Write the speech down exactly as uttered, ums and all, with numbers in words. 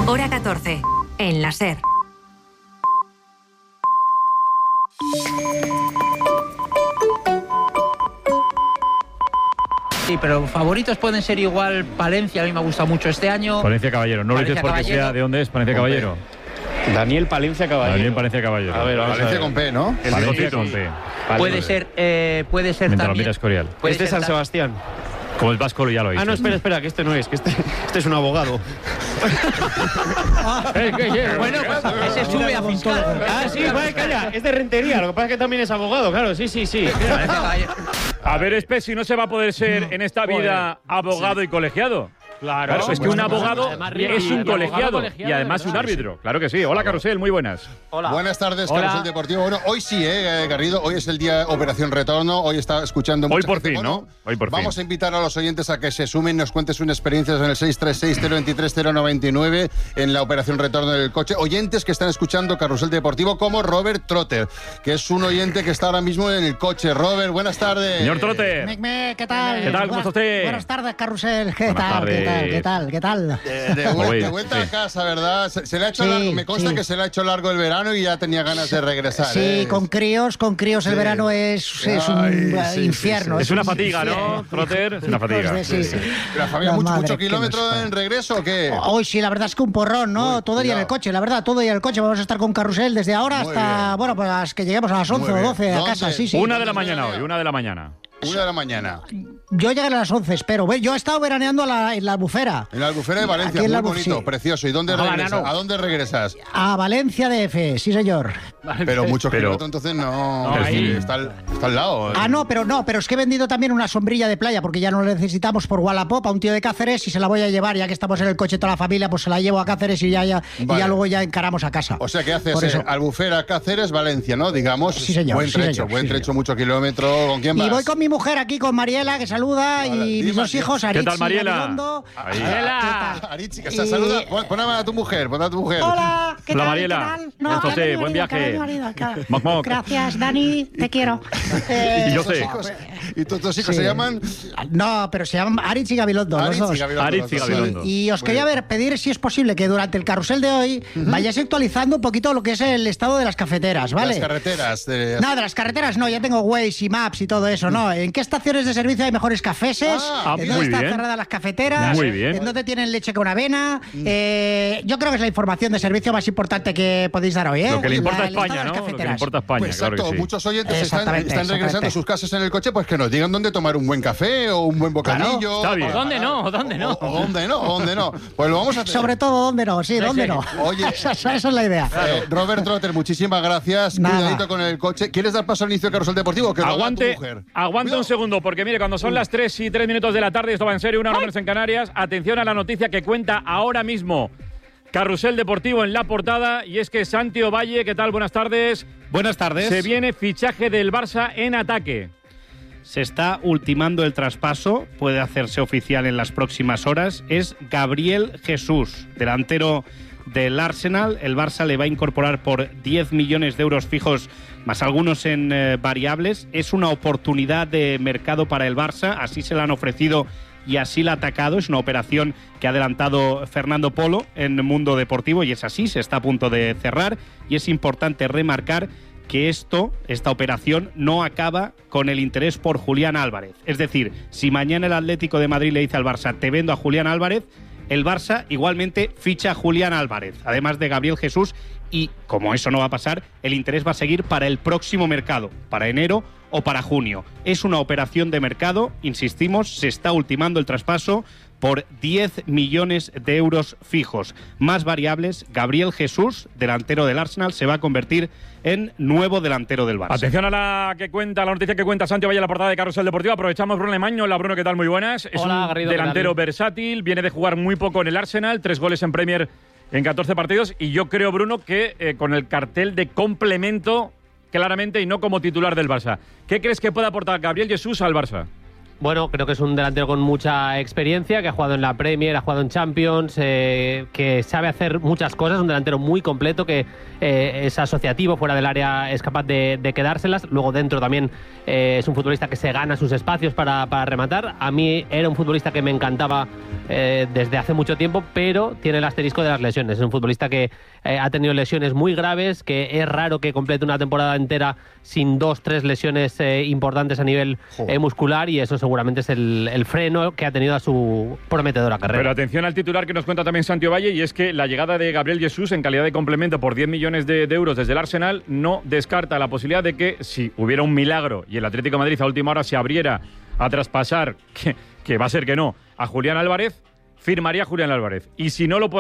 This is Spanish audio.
Hora catorce, en la SER. Sí, pero favoritos pueden ser igual Palencia, a mí me ha gustado mucho este año. Palencia Caballero, no lo dices porque Caballero. sea de dónde es Palencia Caballero. Daniel Palencia Caballero. Daniel Palencia Caballero. A ver, vamos Valencia a ver. con P, ¿no? Palencia con P. Puede ser, eh, puede ser Mientras lo también. mira Escorial. puede Este es ser San ta- Sebastián. Como el vasco ya lo hizo. Ah, no, espera, espera, que este no es, que este, este es un abogado. Bueno, pues ese sube a fiscal. Ah, sí, vale, calla, es de Rentería, lo que pasa es que también es abogado, claro, sí, sí, sí. Palencia Caballero. A ver, Espe, si no se va a poder ser en esta vida abogado y colegiado. Claro, Claro, es que un abogado Además, es un el abogado colegiado colegiado, y además de un verdad. árbitro. Claro que sí. Hola, Carrusel, muy buenas. Hola. Buenas tardes, Hola. Carrusel Deportivo. Bueno, hoy sí, eh, Garrido, hoy es el día Operación Retorno, hoy está escuchando Hoy mucha por gente. fin, Bueno, ¿no? Hoy por fin. Vamos a invitar a los oyentes a que se sumen, nos cuenten sus experiencias en el seis tres seis, cero dos tres, cero nueve nueve en la Operación Retorno del coche. Oyentes que están escuchando Carrusel Deportivo como Robert Trotter, que es un oyente que está ahora mismo en el coche. Robert, buenas tardes. Señor Trotter. Mecme, ¿qué tal? ¿Qué tal? ¿Cómo está usted? Buenas tardes, Carrusel. ¿Qué Buenas tal? ¿Qué tal? tardes. ¿Qué tal? ¿Qué tal? De, de vuel- Oye, de vuelta sí. a casa, ¿verdad? Se, se le ha hecho Sí, largo, me consta sí. que se le ha hecho largo el verano y ya tenía ganas de regresar. Sí, ¿eh? con críos, con críos el Sí. verano es, es un Ay, eh, sí, sí, infierno. sí. Es una un fatiga, ¿no, infierno. Trotter? Es una Hijos fatiga. de- sí, Sí, sí. sí. La familia, La mucho, madre mucho que kilómetro nos- en regreso o qué? Hoy sí, la verdad es que un porrón, ¿no? Uy, todo el día en el cuidado. coche, la verdad, todo el día en el coche. Vamos a estar con Carrusel desde ahora Muy hasta, bien. bueno, pues hasta que lleguemos a las once Muy o bien. doce a ¿Dónde? casa, sí, sí. Una de la ¿Dónde mañana venía? hoy, una de la mañana. Una de la mañana. Yo llegaré a las once, espero. Ve, Yo he estado veraneando a la- en la Albufera. En la Albufera de Valencia, Aquí en muy la- bonito, sí. precioso. ¿Y dónde Ah, regresas? banano. ¿A dónde regresas? A Valencia D F, sí señor. Pero mucho Pero- kilómetro, entonces no. No, Sí, ahí- está, al, está al lado. Ah, no, pero no, pero es que he vendido también una sombrilla de playa porque ya no la necesitamos por Wallapop a un tío de Cáceres y se la voy a llevar, ya que estamos en el coche toda la familia, pues se la llevo a Cáceres y ya, ya, y Vale. ya luego ya encaramos a casa. O sea, ¿qué haces? Por eso. Eh, Albufera, Cáceres, Valencia, ¿no? Digamos. Sí, señor, Buen sí, trecho, señor, buen sí, trecho, señor. mucho kilómetro. ¿Con quién vas? Y voy con mi mujer aquí, con Mariela, que saluda, Hola, y dime, mis dos Mariela. hijos, ¿Qué Aritz tal, y Mariela? Gabilondo. Ahí. Mariela. Aritz, que se Y- saluda. Pon, pon a tu mujer, pon a tu mujer. Hola, ¿qué Hola, tal? Mariela. ¿Qué tal? ¿Cómo está que usted? ha venido Buen marido, que ha viaje. venido marido, que- Moc, moc. Gracias, Dani, te quiero. Eh, Y yo ¿Tus sé. hijos? ¿Y tus dos hijos Sí. se llaman? No, pero se llaman Aritz y Gabilondo, los Aritz dos. y Gabilondo. Aritz y los dos. Gabilondo. Y os Muy quería bien. ver, pedir si es posible que durante el carrusel de hoy vayáis actualizando un poquito lo que es el estado de las cafeteras, ¿vale? Las carreteras. De... No, de las carreteras no, ya tengo Waze y Maps y todo eso, ¿no? ¿En qué estaciones de servicio hay mejores cafeses? Ah, ¿En muy dónde están bien. cerradas las cafeteras? Muy bien. ¿En dónde tienen leche con avena? Eh, yo creo que es la información de servicio más importante que podéis dar hoy, ¿eh? Lo que le La- importa a el estado España, de ¿no? las Lo que le cafeteras. importa a España, Pues claro exacto, que sí. muchos oyentes están, Exactamente, están regresando exactamente. a sus casas en el coche, pues que nos digan dónde tomar un buen café o un buen bocadillo. Está bien. para ¿Dónde parar. no? ¿Dónde no? O, o dónde no, o dónde no. Pues lo vamos a hacer. Sobre todo, ¿dónde no? Sí, ¿dónde sí. no? Oye. esa, esa- esa es la idea. Eh, Robert Trotter, muchísimas gracias. Nada. Cuidadito con el coche. ¿Quieres dar paso al inicio de Carrusel Deportivo o que lo haga Aguante, tu mujer? aguante Cuidado. un segundo, porque mire, cuando son las tres y tres minutos de la tarde, esto va en serio, una hora menos en Canarias, atención a la noticia que cuenta ahora mismo Carrusel Deportivo en la portada, y es que Santi Ovalle, ¿qué tal? Buenas tardes. Buenas tardes. Se viene fichaje del Barça en ataque. Se está ultimando el traspaso, puede hacerse oficial en las próximas horas. Es Gabriel Jesús, delantero del Arsenal. El Barça le va a incorporar por diez millones de euros fijos, más algunos en eh, variables. Es una oportunidad de mercado para el Barça, así se la han ofrecido y así la ha atacado. Es una operación que ha adelantado Fernando Polo en Mundo Deportivo y es así, se está a punto de cerrar, y es importante remarcar que esto, esta operación, no acaba con el interés por Julián Álvarez. Es decir, si mañana el Atlético de Madrid le dice al Barça, te vendo a Julián Álvarez, el Barça igualmente ficha a Julián Álvarez, además de Gabriel Jesús, y como eso no va a pasar, el interés va a seguir para el próximo mercado, para enero o para junio. Es una operación de mercado, insistimos, se está ultimando el traspaso por diez millones de euros fijos. Más variables, Gabriel Jesús, delantero del Arsenal, se va a convertir en nuevo delantero del Barça. Atención a la que cuenta, la noticia que cuenta Santi Ovalle en la portada de Carrusel Deportivo. Aprovechamos Bruno Lemaño. Hola, Bruno, ¿qué tal? Muy buenas. Es Hola, un Garrido, ¿qué delantero tal? versátil, viene de jugar muy poco en el Arsenal, tres goles en Premier en catorce partidos, y yo creo, Bruno, que eh, con el cartel de complemento claramente y no como titular del Barça. ¿Qué crees que puede aportar Gabriel Jesús al Barça? Bueno, creo que es un delantero con mucha experiencia, que ha jugado en la Premier, ha jugado en Champions, eh, que sabe hacer muchas cosas, un delantero muy completo, que eh, es asociativo, fuera del área es capaz de, de quedárselas, luego dentro también eh, es un futbolista que se gana sus espacios para, para rematar. A mí era un futbolista que me encantaba eh, desde hace mucho tiempo, pero tiene el asterisco de las lesiones. Es un futbolista que eh, ha tenido lesiones muy graves, que es raro que complete una temporada entera sin dos, tres lesiones eh, importantes a nivel eh, muscular, y eso seguramente es el, el freno que ha tenido a su prometedora carrera. Pero atención al titular que nos cuenta también Santiago Valle, y es que la llegada de Gabriel Jesús en calidad de complemento por diez millones de, de euros desde el Arsenal no descarta la posibilidad de que, si hubiera un milagro y el Atlético de Madrid a última hora se abriera a traspasar, que, que va a ser que no, a Julián Álvarez, firmaría Julián Álvarez. Y si no lo puede